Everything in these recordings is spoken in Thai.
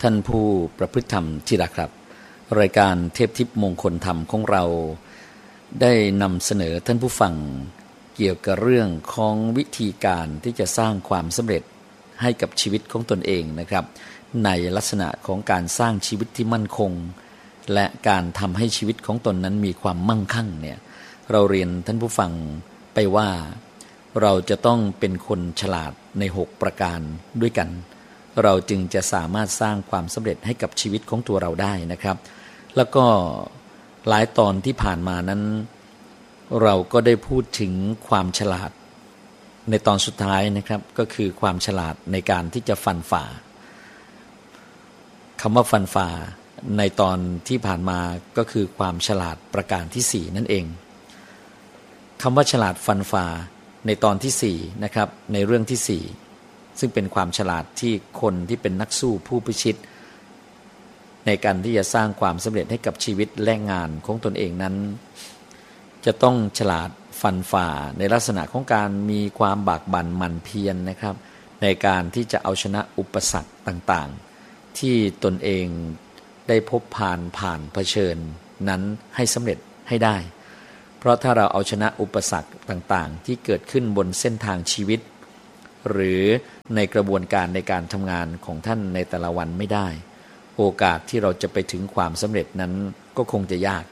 ท่านผู้ประพฤติธรรมที่รักครับรายการเทพทิพย์มงคลธรรมของเราได้นำเสนอท่านผู้ฟังเกี่ยวกับเรื่องของวิธีการที่จะสร้างความสำเร็จให้กับชีวิตของตนเองนะครับในลักษณะของการสร้างชีวิตที่มั่นคงและการทำให้ชีวิตของตนนั้นมีความมั่งคั่งเนี่ยเราเรียนท่านผู้ฟังไปว่าเราจะต้องเป็นคนฉลาดใน6ประการด้วยกันเราจึงจะสามารถสร้างความสำเร็จให้กับชีวิตของตัวเราได้นะครับแล้วก็หลายตอนที่ผ่านมานั้นเราก็ได้พูดถึงความฉลาดในตอนสุดท้ายนะครับก็คือความฉลาดในการที่จะฟันฝ่าคำว่าฟันฝ่าในตอนที่ผ่านมาก็คือความฉลาดประการที่4นั่นเองคำว่าฉลาดฟันฝ่าในตอนที่4นะครับในเรื่องที่4ซึ่งเป็นความฉลาดที่คนที่เป็นนักสู้ผู้พิชิตในการที่จะสร้างความสำเร็จให้กับชีวิตและงานของตนเองนั้นจะต้องฉลาดฟันฝ่าในลักษณะของการมีความบากบั่นหมั่นเพียรนะครับในการที่จะเอาชนะอุปสรรคต่างๆที่ตนเองได้พบผ่านเผชิญนั้นให้สำเร็จให้ได้เพราะถ้าเราเอาชนะอุปสรรคต่างๆที่เกิดขึ้นบนเส้นทางชีวิตหรือในกระบวนการในการทำงานของท่านในแต่ละวันไม่ได้โอกาสที่เราจะไปถึงความสำเร็จนั้นก็คงจะยาก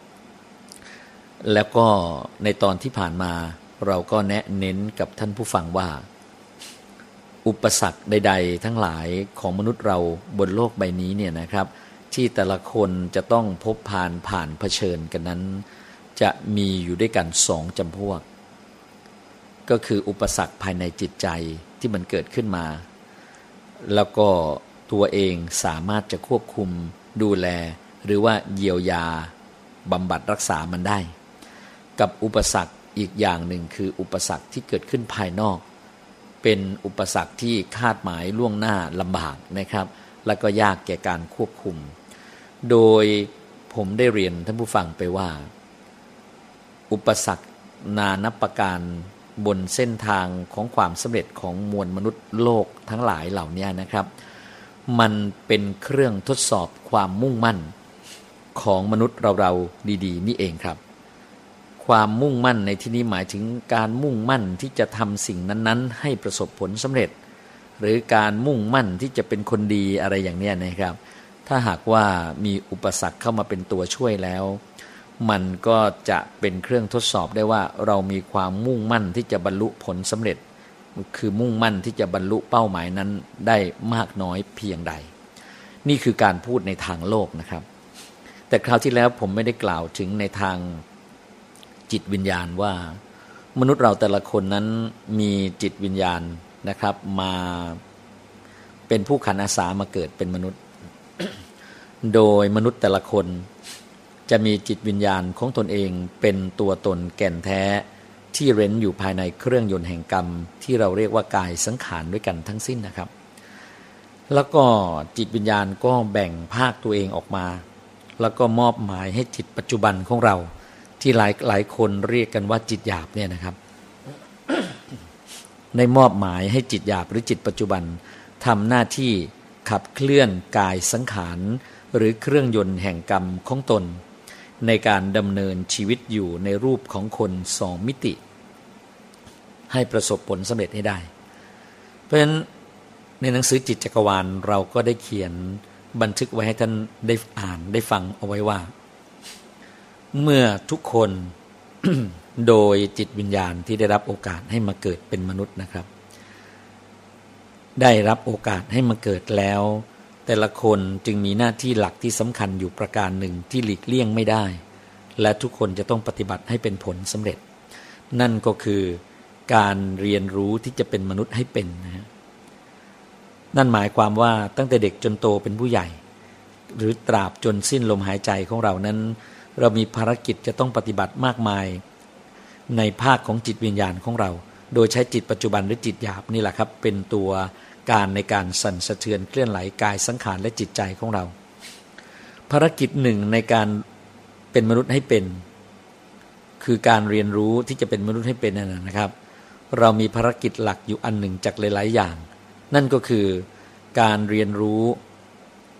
แล้วก็ในตอนที่ผ่านมาเราก็แนะเน้นกับท่านผู้ฟังว่าอุปสรรคใดๆทั้งหลายของมนุษย์เราบนโลกใบนี้เนี่ยนะครับที่แต่ละคนจะต้องพบผ่านเผชิญกันนั้นจะมีอยู่ด้วยกัน2จำพวกก็คืออุปสรรคภายในจิตใจที่มันเกิดขึ้นมาแล้วก็ตัวเองสามารถจะควบคุมดูแลหรือว่าเยียวยาบำบัดรักษามันได้กับอุปสรรคอีกอย่างหนึ่งคืออุปสรรคที่เกิดขึ้นภายนอกเป็นอุปสรรคที่คาดหมายล่วงหน้าลำบากนะครับแล้วก็ยากแก่การควบคุมโดยผมได้เรียนท่านผู้ฟังไปว่าอุปสรรคนานับประการบนเส้นทางของความสำเร็จของมวลมนุษย์โลกทั้งหลายเหล่านี้นะครับมันเป็นเครื่องทดสอบความมุ่งมั่นของมนุษย์เราดีๆนี่เองครับความมุ่งมั่นในที่นี้หมายถึงการมุ่งมั่นที่จะทำสิ่งนั้นๆให้ประสบผลสำเร็จหรือการมุ่งมั่นที่จะเป็นคนดีอะไรอย่างนี้นะครับถ้าหากว่ามีอุปสรรคเข้ามาเป็นตัวช่วยแล้วมันก็จะเป็นเครื่องทดสอบได้ว่าเรามีความมุ่งมั่นที่จะบรรลุผลสำเร็จคือมุ่งมั่นที่จะบรรลุเป้าหมายนั้นได้มากน้อยเพียงใดนี่คือการพูดในทางโลกนะครับแต่คราวที่แล้วผมไม่ได้กล่าวถึงในทางจิตวิญญาณว่ามนุษย์เราแต่ละคนนั้นมีจิตวิญญาณนะครับมาเป็นผู้ขันอาสามาเกิดเป็นมนุษย์ โดยมนุษย์แต่ละคนจะมีจิตวิญญาณของตนเองเป็นตัวตนแก่นแท้ที่เร้นอยู่ภายในเครื่องยนต์แห่งกรรมที่เราเรียกว่ากายสังขารด้วยกันทั้งสิ้นนะครับแล้วก็จิตวิญญาณก็แบ่งภาคตัวเองออกมาแล้วก็มอบหมายให้จิตปัจจุบันของเราที่หลายคนเรียกกันว่าจิตหยาบเนี่ยนะครับ ได้มอบหมายให้จิตหยาบหรือจิตปัจจุบันทำหน้าที่ขับเคลื่อนกายสังขารหรือเครื่องยนต์แห่งกรรมของตนในการดำเนินชีวิตอยู่ในรูปของคน2มิติให้ประสบผลสำเร็จให้ได้เพราะฉะนั้นในหนังสือจิตจักรวาลเราก็ได้เขียนบันทึกไว้ให้ท่านได้อ่านได้ฟังเอาไว้ว่าเมื่อทุกคน โดยจิตวิญญาณที่ได้รับโอกาสให้มาเกิดเป็นมนุษย์นะครับได้รับโอกาสให้มาเกิดแล้วแต่ละคนจึงมีหน้าที่หลักที่สำคัญอยู่ประการหนึ่งที่หลีกเลี่ยงไม่ได้และทุกคนจะต้องปฏิบัติให้เป็นผลสำเร็จนั่นก็คือการเรียนรู้ที่จะเป็นมนุษย์ให้เป็นนะนั่นหมายความว่าตั้งแต่เด็กจนโตเป็นผู้ใหญ่หรือตราบจนสิ้นลมหายใจของเรานั้นเรามีภารกิจจะต้องปฏิบัติมากมายในภาคของจิตวิญญาณของเราโดยใช้จิตปัจจุบันหรือจิตหยาบนี่แหละครับเป็นตัวการในการสั่นสะเทือนเคลื่อนไหลกายสังขารและจิตใจของเราภารกิจหนึ่งในการเป็นมนุษย์ให้เป็นคือการเรียนรู้ที่จะเป็นมนุษย์ให้เป็นนั่นนะครับเรามีภารกิจหลักอยู่อันหนึ่งจากหลายๆอย่างนั่นก็คือการเรียนรู้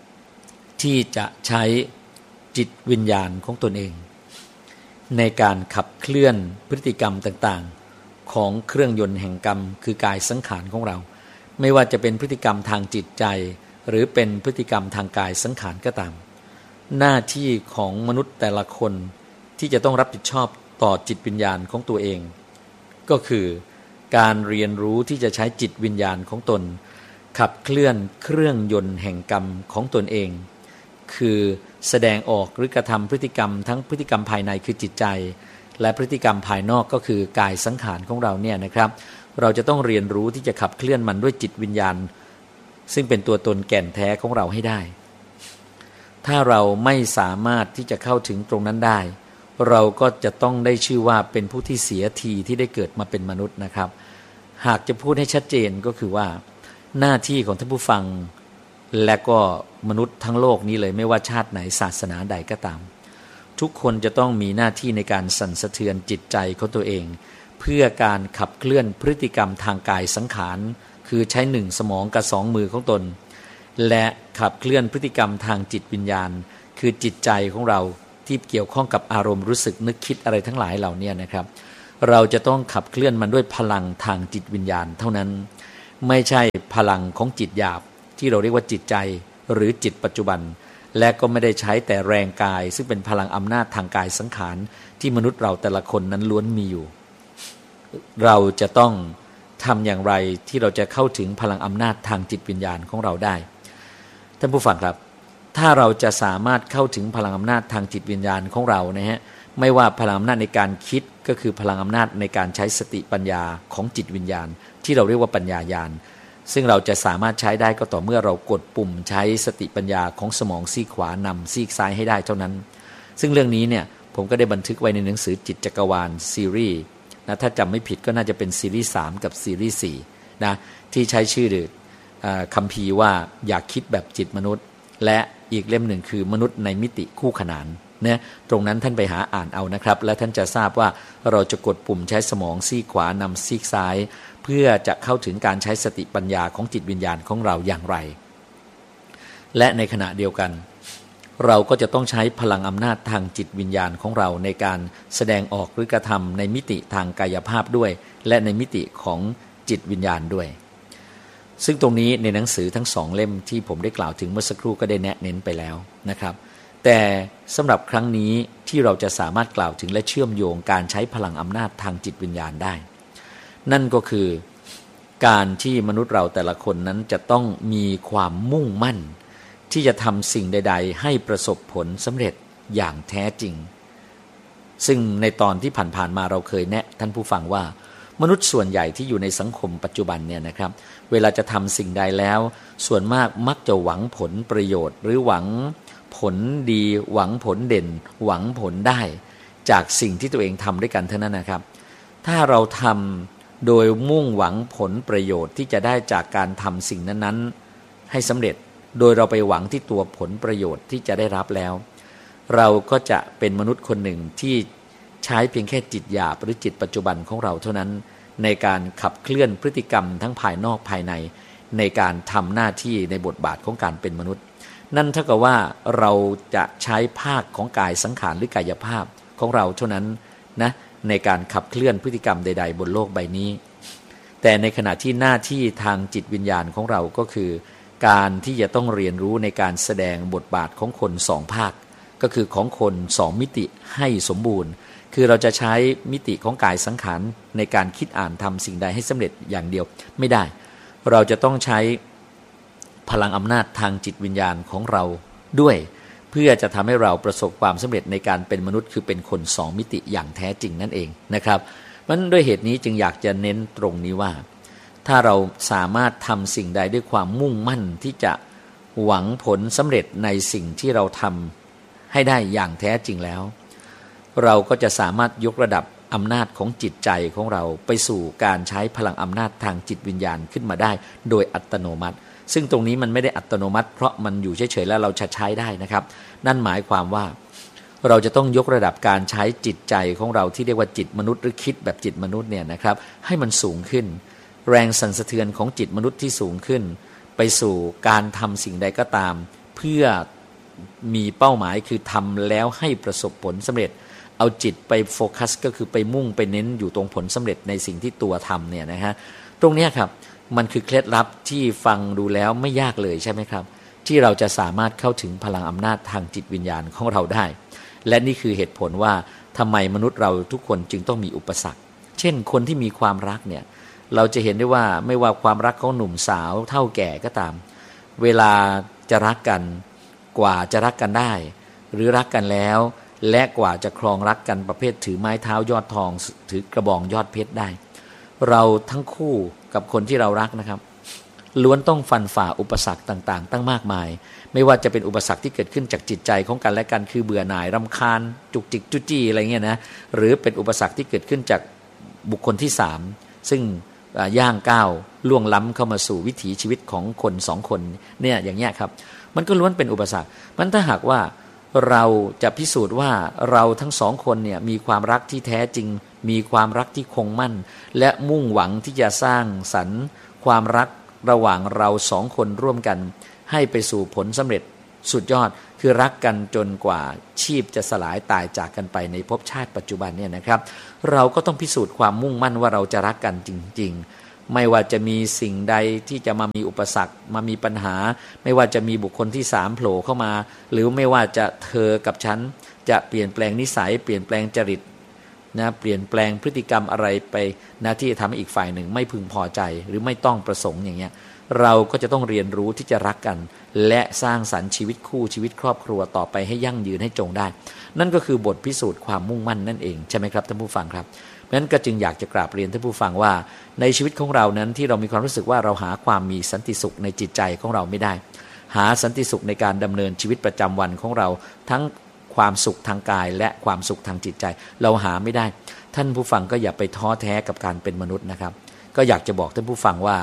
ที่จะใช้จิตวิญญาณของตนเองในการขับเคลื่อนพฤติกรรมต่างๆของเครื่องยนต์แห่งกรรมคือกายสังขารของเราไม่ว่าจะเป็นพฤติกรรมทางจิตใจหรือเป็นพฤติกรรมทางกายสังขารก็ตามหน้าที่ของมนุษย์แต่ละคนที่จะต้องรับผิดชอบต่อจิตวิญญาณของตัวเองก็คือการเรียนรู้ที่จะใช้จิตวิญญาณของตนขับเคลื่อนเครื่องยนต์แห่งกรรมของตนเองคือแสดงออกหรือกระทำพฤติกรรมทั้งพฤติกรรมภายในคือจิตใจและพฤติกรรมภายนอกก็คือกายสังขารของเราเนี่ยนะครับเราจะต้องเรียนรู้ที่จะขับเคลื่อนมันด้วยจิตวิญญาณซึ่งเป็นตัวตนแก่นแท้ของเราให้ได้ถ้าเราไม่สามารถที่จะเข้าถึงตรงนั้นได้เราก็จะต้องได้ชื่อว่าเป็นผู้ที่เสียทีที่ได้เกิดมาเป็นมนุษย์นะครับหากจะพูดให้ชัดเจนก็คือว่าหน้าที่ของท่านผู้ฟังและก็มนุษย์ทั้งโลกนี้เลยไม่ว่าชาติไหนศาสนาใดก็ตามทุกคนจะต้องมีหน้าที่ในการสั่นสะเทือนจิตใจของตัวเองเพื่อการขับเคลื่อนพฤติกรรมทางกายสังขารคือใช้หนึ่งสมองกับสองมือของตนและขับเคลื่อนพฤติกรรมทางจิตวิญญาณคือจิตใจของเราที่เกี่ยวข้องกับอารมณ์รู้สึกนึกคิดอะไรทั้งหลายเหล่านี้นะครับเราจะต้องขับเคลื่อนมันด้วยพลังทางจิตวิญญาณเท่านั้นไม่ใช่พลังของจิตหยาบที่เราเรียกว่าจิตใจหรือจิตปัจจุบันและก็ไม่ได้ใช้แต่แรงกายซึ่งเป็นพลังอำนาจทางกายสังขารที่มนุษย์เราแต่ละคนนั้นล้วนมีอยู่เราจะต้องทำอย่างไรที่เราจะเข้าถึงพลังอำนาจทางจิตวิญญาณของเราได้ท่านผู้ฟังครับถ้าเราจะสามารถเข้าถึงพลังอำนาจทางจิตวิญญาณของเรานะฮะไม่ว่าพลังอำนาจในการคิดก็คือพลังอำนาจในการใช้สติปัญญาของจิตวิญญาณที่เราเรียกว่าปัญญาญาณซึ่งเราจะสามารถใช้ได้ก็ต่อเมื่อเรากดปุ่มใช้สติปัญญาของสมองซีกขวานำซีกซ้ายให้ได้เท่านั้นซึ่งเรื่องนี้เนี่ยผมก็ได้บันทึกไว้ในหนังสือจิตจักรวาลซีรีส์นะถ้าจำไม่ผิดก็น่าจะเป็นซีรีส์3กับซีรีส์4นะที่ใช้ชื่อคัมภีร์ว่าอยากคิดแบบจิตมนุษย์และอีกเล่มหนึ่งคือมนุษย์ในมิติคู่ขนานเนี่ยตรงนั้นท่านไปหาอ่านเอานะครับและท่านจะทราบว่าเราจะกดปุ่มใช้สมองซีกขวานำซีกซ้ายเพื่อจะเข้าถึงการใช้สติปัญญาของจิตวิญญาณของเราอย่างไรและในขณะเดียวกันเราก็จะต้องใช้พลังอำนาจทางจิตวิญญาณของเราในการแสดงออกหรือกระทำในมิติทางกายภาพด้วยและในมิติของจิตวิญญาณด้วยซึ่งตรงนี้ในหนังสือทั้ง2เล่มที่ผมได้กล่าวถึงเมื่อสักครู่ก็ได้แนะเน้นไปแล้วนะครับแต่สำหรับครั้งนี้ที่เราจะสามารถกล่าวถึงและเชื่อมโยงการใช้พลังอำนาจทางจิตวิญญาณได้นั่นก็คือการที่มนุษย์เราแต่ละคนนั้นจะต้องมีความมุ่งมั่นที่จะทำสิ่งใดๆให้ประสบผลสำเร็จอย่างแท้จริงซึ่งในตอนที่ผ่านๆมาเราเคยแนะท่านผู้ฟังว่ามนุษย์ส่วนใหญ่ที่อยู่ในสังคมปัจจุบันเนี่ยนะครับเวลาจะทำสิ่งใดแล้วส่วนมากมักจะหวังผลประโยชน์หรือหวังผลดีหวังผลเด่นหวังผลได้จากสิ่งที่ตัวเองทำด้วยกันเท่านั้นนะครับถ้าเราทำโดยมุ่งหวังผลประโยชน์ที่จะได้จากการทำสิ่งนั้นๆให้สำเร็จโดยเราไปหวังที่ตัวผลประโยชน์ที่จะได้รับแล้วเราก็จะเป็นมนุษย์คนหนึ่งที่ใช้เพียงแค่จิตหยาบหรือจิตปัจจุบันของเราเท่านั้นในการขับเคลื่อนพฤติกรรมทั้งภายนอกภายในในการทำหน้าที่ในบทบาทของการเป็นมนุษย์นั่นเท่ากับว่าเราจะใช้ภาคของกายสังขารหรือกายภาพของเราเท่านั้นนะในการขับเคลื่อนพฤติกรรมใดๆบนโลกใบนี้แต่ในขณะที่หน้าที่ทางจิตวิญญาณของเราก็คือการที่จะต้องเรียนรู้ในการแสดงบทบาทของคน2ภาคก็คือของคน2มิติให้สมบูรณ์คือเราจะใช้มิติของกายสังขารในการคิดอ่านทำสิ่งใดให้สำเร็จอย่างเดียวไม่ได้เราจะต้องใช้พลังอำนาจทางจิตวิญญาณของเราด้วยเพื่อจะทำให้เราประสบความสำเร็จในการเป็นมนุษย์คือเป็นคน2มิติอย่างแท้จริงนั่นเองนะครับเพราะฉะนั้นด้วยเหตุนี้จึงอยากจะเน้นตรงนี้ว่าถ้าเราสามารถทำสิ่งใดด้วยความมุ่งมั่นที่จะหวังผลสำเร็จในสิ่งที่เราทำให้ได้อย่างแท้จริงแล้วเราก็จะสามารถยกระดับอำนาจของจิตใจของเราไปสู่การใช้พลังอำนาจทางจิตวิญญาณขึ้นมาได้โดยอัตโนมัติซึ่งตรงนี้มันไม่ได้อัตโนมัติเพราะมันอยู่เฉยๆแล้วเราจะใช้ได้นะครับนั่นหมายความว่าเราจะต้องยกระดับการใช้จิตใจของเราที่เรียกว่าจิตมนุษย์หรือคิดแบบจิตมนุษย์เนี่ยนะครับให้มันสูงขึ้นแรงสั่นสะเทือนของจิตมนุษย์ที่สูงขึ้นไปสู่การทำสิ่งใดก็ตามเพื่อมีเป้าหมายคือทำแล้วให้ประสบผลสำเร็จเอาจิตไปโฟกัสก็คือไปมุ่งไปเน้นอยู่ตรงผลสำเร็จในสิ่งที่ตัวทำเนี่ยนะฮะตรงนี้ครับมันคือเคล็ดลับที่ฟังดูแล้วไม่ยากเลยใช่ไหมครับที่เราจะสามารถเข้าถึงพลังอำนาจทางจิตวิญญาณของเราได้และนี่คือเหตุผลว่าทำไมมนุษย์เราทุกคนจึงต้องมีอุปสรรคเช่นคนที่มีความรักเนี่ยเราจะเห็นได้ว่าไม่ว่าความรักของหนุ่มสาวเท่าแก่ก็ตามเวลาจะรักกันกว่าจะรักกันได้หรือรักกันแล้วและกว่าจะครองรักกันประเภทถือไม้เท้ายอดทองถือกระบองยอดเพชรได้เราทั้งคู่กับคนที่เรารักนะครับล้วนต้องฟันฝ่าอุปสรรคต่างๆตั้งมากมายไม่ว่าจะเป็นอุปสรรคที่เกิดขึ้นจากจิตใจของกันและกันคือเบื่อหน่ายรำคาญจุกจิกจุจี้อะไรเงี้ยนะหรือเป็นอุปสรรคที่เกิดขึ้นจากบุคคลที่สามซึ่งย่างก้าวล่วงล้ำเข้ามาสู่วิถีชีวิตของคนสองคนเนี่ยอย่างเงี้ยครับมันก็ล้วนเป็นอุปสรรคมันถ้าหากว่าเราจะพิสูจน์ว่าเราทั้งสองคนเนี่ยมีความรักที่แท้จริงมีความรักที่คงมั่นและมุ่งหวังที่จะสร้างสรรค์ความรักระหว่างเราสองคนร่วมกันให้ไปสู่ผลสำเร็จสุดยอดคือรักกันจนกว่าชีพจะสลายตายจากกันไปในภพชาติปัจจุบันเนี่ยนะครับเราก็ต้องพิสูจน์ความมุ่งมั่นว่าเราจะรักกันจริงๆไม่ว่าจะมีสิ่งใดที่จะมามีอุปสรรคมามีปัญหาไม่ว่าจะมีบุคคลที่สามโผล่เข้ามาหรือไม่ว่าจะเธอกับฉันจะเปลี่ยนแปลงนิสัยเปลี่ยนแปลงจริตนะเปลี่ยนแปลงพฤติกรรมอะไรไปนะที่จะทำให้อีกฝ่ายหนึ่งไม่พึงพอใจหรือไม่ต้องประสงค์อย่างเงี้ยเราก็จะต้องเรียนรู้ที่จะรักกันและสร้างสรรค์ชีวิตคู่ชีวิตครอบครัวต่อไปให้ยั่งยืนให้จงได้นั่นก็คือบทพิสูจน์ความมุ่งมั่นนั่นเองใช่ไหมครับท่านผู้ฟังครับเพราะฉะนั้นก็จึงอยากจะกราบเรียนท่านผู้ฟังว่าในชีวิตของเรานั้นที่เรามีความรู้สึกว่าเราหาความมีสันติสุขในจิตใจของเราไม่ได้หาสันติสุขในการดำเนินชีวิตประจำวันของเราทั้งความสุขทางกายและความสุขทางจิตใจเราหาไม่ได้ท่านผู้ฟังก็อย่าไปท้อแท้กับการเป็นมนุษย์นะครับก็อยากจะบอกท่านผู้ฟังว่า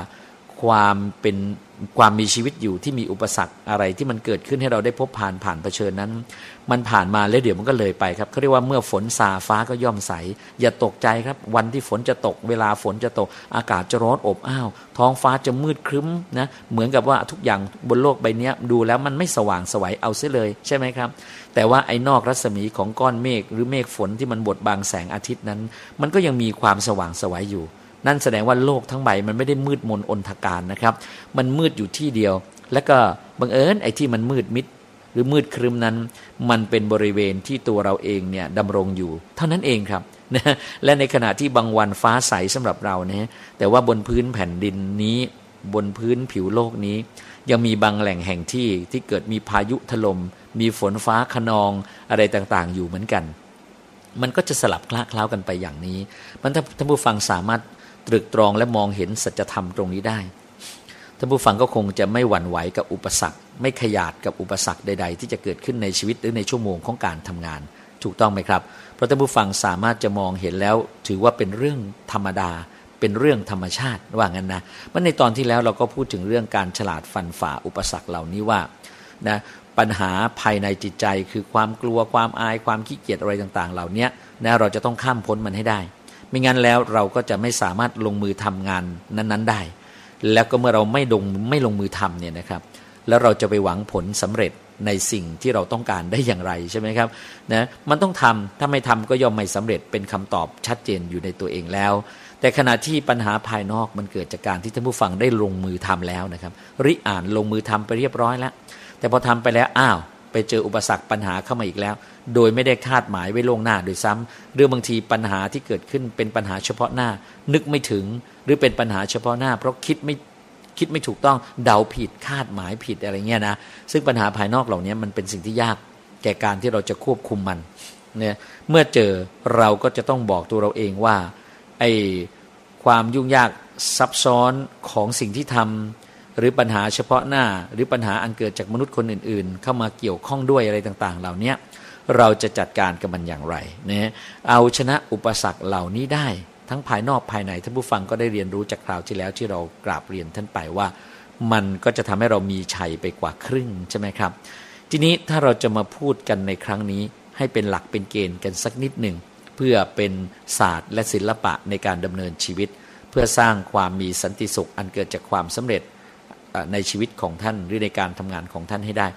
ความมีชีวิตอยู่ที่มีอุปสรรคอะไรที่มันเกิดขึ้นให้เราได้พบผ่านเผชิญนั้นมันผ่านมาแล้วเดี๋ยวมันก็เลยไปครับเขาเรียกว่าเมื่อฝนซาฟ้าก็ย่อมใสอย่าตกใจครับวันที่ฝนจะตกเวลาฝนจะตกอากาศจะร้อนอบอ้าวท้องฟ้าจะมืดครึ้มนะเหมือนกับว่าทุกอย่างบนโลกใบนี้ดูแล้วมันไม่สว่างไสวเอาเสียเลยใช่ไหมครับแต่ว่าไอ้นอกรัศมีของก้อนเมฆหรือเมฆฝนที่มันบดบังแสงอาทิตย์นั้นมันก็ยังมีความสว่างไสวอยู่นั่นแสดงว่าโลกทั้งใบมันไม่ได้มืดมนอนทการนะครับมันมืดอยู่ที่เดียวแล้วก็บังเอิญไอ้ที่มันมืดมิดหรือมืดครึ้มนั้นมันเป็นบริเวณที่ตัวเราเองเนี่ยดำรงอยู่เท่านั้นเองครับนะและในขณะที่บางวันฟ้าใสสำหรับเรานะแต่ว่าบนพื้นแผ่นดินนี้บนพื้นผิวโลกนี้ยังมีบางแหล่งแห่งที่เกิดมีพายุถล่มมีฝนฟ้าคะนองอะไรต่างๆอยู่เหมือนกันมันก็จะสลับคละเคล้ากันไปอย่างนี้มันถ้าท่านผู้ฟังสามารถตรึกตรองและมองเห็นสัจธรรมตรงนี้ได้ท่านผู้ฟังก็คงจะไม่หวั่นไหวกับอุปสรรคไม่ขยาดกับอุปสรรคใดๆที่จะเกิดขึ้นในชีวิตหรือในชั่วโมงของการทำงานถูกต้องไหมครับเพราะท่านผู้ฟังสามารถจะมองเห็นแล้วถือว่าเป็นเรื่องธรรมดาเป็นเรื่องธรรมชาติว่างั้นนะเมื่อในตอนที่แล้วเราก็พูดถึงเรื่องการฉลาดฟันฝ่าอุปสรรคเหล่านี้ว่านะปัญหาภายในจิตใจคือความกลัวความอายความขี้เกียจอะไรต่างๆเหล่านี้นะเราจะต้องข้ามพ้นมันให้ได้ไม่งั้นแล้วเราก็จะไม่สามารถลงมือทำงานนั้นๆได้แล้วก็เมื่อเราไม่ลงมือทำเนี่ยนะครับแล้วเราจะไปหวังผลสำเร็จในสิ่งที่เราต้องการได้อย่างไรใช่ไหมครับนะมันต้องทำถ้าไม่ทำก็ย่อมไม่สำเร็จเป็นคำตอบชัดเจนอยู่ในตัวเองแล้วแต่ขณะที่ปัญหาภายนอกมันเกิดจากการที่ท่านผู้ฟังได้ลงมือทำแล้วนะครับริอ่านลงมือทำไปเรียบร้อยแล้วแต่พอทำไปแล้วไปเจออุปสรรคปัญหาเข้ามาอีกแล้วโดยไม่ได้คาดหมายไว้ล่วงหน้าโดยซ้ำหรือบางทีปัญหาที่เกิดขึ้นเป็นปัญหาเฉพาะหน้านึกไม่ถึงหรือเป็นปัญหาเฉพาะหน้าเพราะคิดไม่ถูกต้องเดาผิดคาดหมายผิดอะไรเงี้ยนะซึ่งปัญหาภายนอกเหล่านี้มันเป็นสิ่งที่ยากแก่การที่เราจะควบคุมมันเนี่ยเมื่อเจอเราก็จะต้องบอกตัวเราเองว่าไอ้ความยุ่งยากซับซ้อนของสิ่งที่ทำหรือปัญหาเฉพาะหน้าหรือปัญหาอันเกิดจากมนุษย์คนอื่นๆเข้ามาเกี่ยวข้องด้วยอะไรต่างๆเหล่านี้เราจะจัดการกับมันอย่างไรนะเอาชนะอุปสรรคเหล่านี้ได้ทั้งภายนอกภายในท่านผู้ฟังก็ได้เรียนรู้จากคราวที่แล้วที่เรากราบเรียนท่านไปว่ามันก็จะทำให้เรามีชัยไปกว่าครึ่งใช่ไหมครับทีนี้ถ้าเราจะมาพูดกันในครั้งนี้ให้เป็นหลักเป็นเกณฑ์กันสักนิดหนึ่งเพื่อเป็นศาสตร์และศิลปะในการดำเนินชีวิตเพื่อสร้างความมีสันติสุขอันเกิดจากความสำเร็จในชีวิตของท่านหรือในการทำงานของท่านให้ได้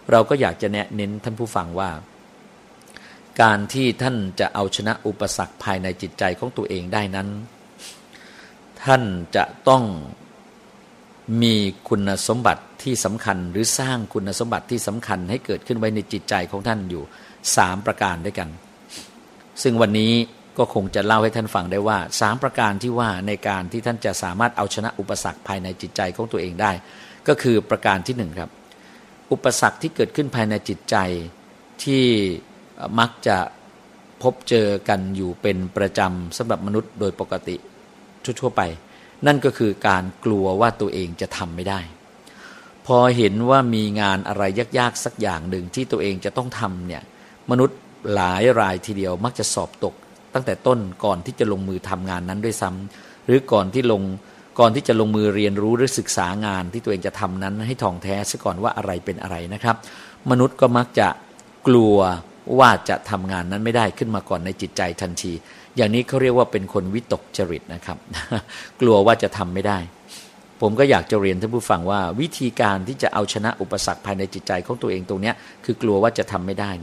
เราก็อยากจะแนะเน้นท่านผู้ฟังว่าการที่ท่านจะเอาชนะอุปสรรคภายในจิตใจของตัวเองได้นั้นท่านจะต้องมีคุณสมบัติที่สำคัญหรือสร้างคุณสมบัติที่สำคัญให้เกิดขึ้นไว้ในจิตใจของท่านอยู่3ประการด้วยกันซึ่งวันนี้ก็คงจะเล่าให้ท่านฟังได้ว่า3ประการที่ว่าในการที่ท่านจะสามารถเอาชนะอุปสรรคภายในจิตใจของตัวเองได้ก็คือประการที่1ครับอุปสรรคที่เกิดขึ้นภายในจิตใจที่มักจะพบเจอกันอยู่เป็นประจำสำหรับมนุษย์โดยปกติทั่วไปนั่นก็คือการกลัวว่าตัวเองจะทำไม่ได้พอเห็นว่ามีงานอะไรยากๆสักอย่างหนึ่งที่ตัวเองจะต้องทำเนี่ยมนุษย์หลายรายทีเดียวมักจะสอบตกตั้งแต่ต้นก่อนที่จะลงมือทำงานนั้นด้วยซ้ำหรือก่อนที่จะลงมือเรียนรู้หรือศึกษางานที่ตัวเองจะทำนั้นให้ท่องแท้ซะก่อนว่าอะไรเป็นอะไรนะครับมนุษย์ก็มักจะกลัวว่าจะทำงานนั้นไม่ได้ขึ้นมาก่อนในจิตใจทันทีอย่างนี้เขาเรียกว่าเป็นคนวิตกจริตนะครับ กลัวว่าจะทำไม่ได้ผมก็อยากจะเรียนท่านผู้ฟังว่าวิธีการที่จะเอาชนะอุปสรรคภายในจิตใจของตัวเองตรงนี้คือกลัวว่าจะทำไม่ได้